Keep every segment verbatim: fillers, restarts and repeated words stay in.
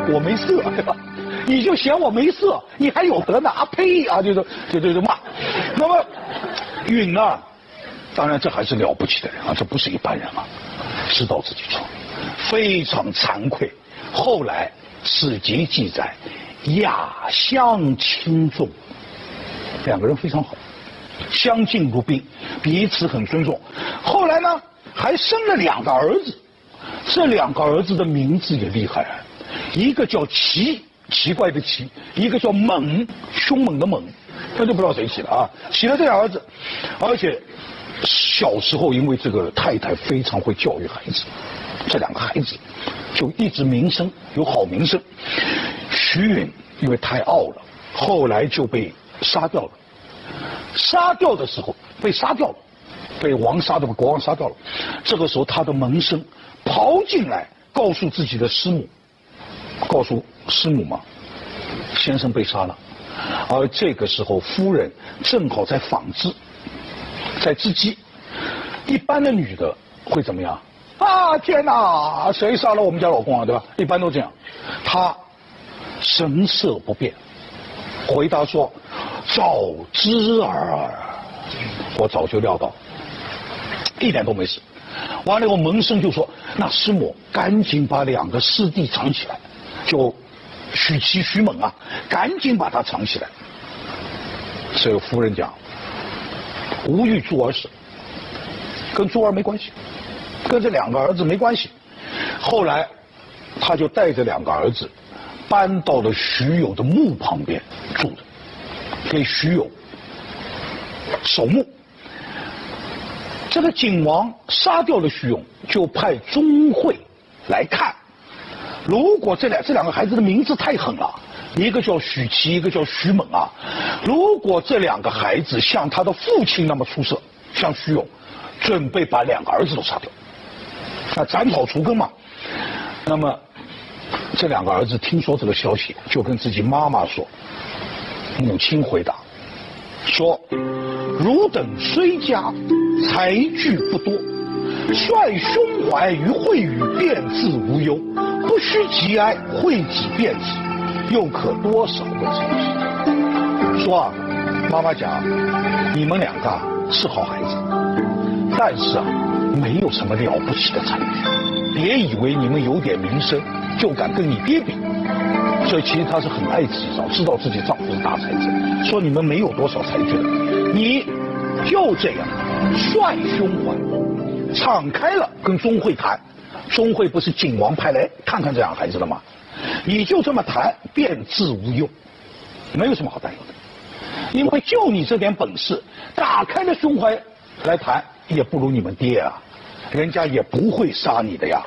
我没色，对吧？你就嫌我没色，你还有得拿？呸啊！就就就就就骂。那么允呢？当然这还是了不起的人啊，这不是一般人啊，知道自己错，非常惭愧。后来史籍记载，雅相亲重，两个人非常好，相敬如宾，彼此很尊重。后来呢，还生了两个儿子，这两个儿子的名字也厉害啊，一个叫奇，奇怪的奇，一个叫猛，凶猛的猛，那就不知道谁起了啊，起了这俩儿子，而且小时候因为这个太太非常会教育孩子，这两个孩子就一直名声有好名声。徐允因为太傲了，后来就被杀掉了。杀掉的时候被杀掉了，被王杀的国王杀掉了。这个时候他的门生跑进来告诉自己的师母，告诉师母嘛，先生被杀了。而这个时候夫人正好在纺织，在织机。一般的女的会怎么样？啊天哪，谁杀了我们家老公啊，对吧？一般都这样。她神色不变，回答说：早知儿，我早就料到，一点都没事。完了以后，门生就说：那师母赶紧把两个师弟藏起来，就许其、许猛啊，赶紧把他藏起来。所以夫人讲：无欲诸儿事，跟诸儿没关系，跟这两个儿子没关系。后来，他就带着两个儿子搬到了徐有的墓旁边住着，给徐有守墓。这个景王杀掉了徐勇，就派钟会来看。如果这两这两个孩子的名字太狠了，一个叫许其，一个叫徐猛啊。如果这两个孩子像他的父亲那么出色，像徐勇，准备把两个儿子都杀掉，那斩草除根嘛。那么这两个儿子听说这个消息，就跟自己妈妈说。母亲回答说：汝等虽家，才具不多，率胸怀于会语，便自无忧，不须急哀，惠己便止，又可多少个成事。说啊，妈妈讲，你们两个是好孩子，但是啊，没有什么了不起的才具，别以为你们有点名声就敢跟你爹比。所以其实他是很爱自己，知道自己丈夫是大才子，说你们没有多少才具的，你就这样率胸怀，敞开了跟钟会谈。钟会不是景王派来看看这两个孩子的吗？你就这么谈，便自无忧，没有什么好担忧的，因为就你这点本事，打开了胸怀来谈，也不如你们爹啊，人家也不会杀你的呀。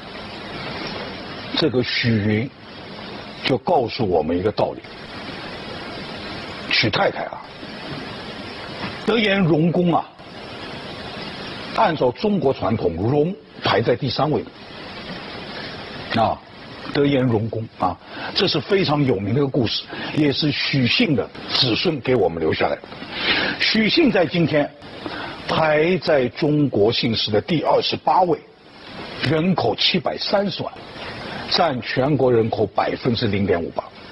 这个许云就告诉我们一个道理：许太太啊，德颜容宫啊，按照中国传统，容排在第三位的啊，德颜容宫啊，这是非常有名的一个故事，也是许姓的子孙给我们留下来的。许姓在今天排在中国姓氏的第二十八位，人口七百三十万。占全国人口百分之零点五八。